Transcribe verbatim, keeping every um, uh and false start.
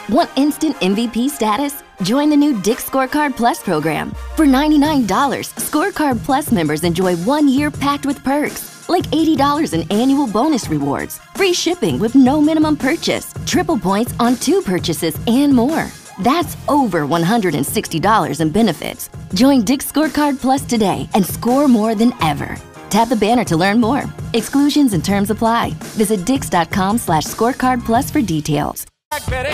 Want instant M V P status? Join the new Dick's Scorecard Plus program. For ninety-nine dollars, Scorecard Plus members enjoy one year packed with perks, like eighty dollars in annual bonus rewards, free shipping with no minimum purchase, triple points on two purchases, and more. That's over one hundred sixty dollars in benefits. Join Dick's Scorecard Plus today and score more than ever. Tap the banner to learn more. Exclusions and terms apply. Visit dix dot com slash scorecard plus for details. Blackberry